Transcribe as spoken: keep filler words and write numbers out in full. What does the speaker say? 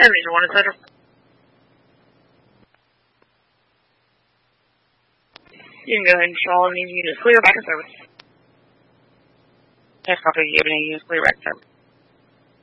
Enemies are one et cetera. You can go ahead and install any units. Clear back in service. Yes, copy. You have any units clear back in service.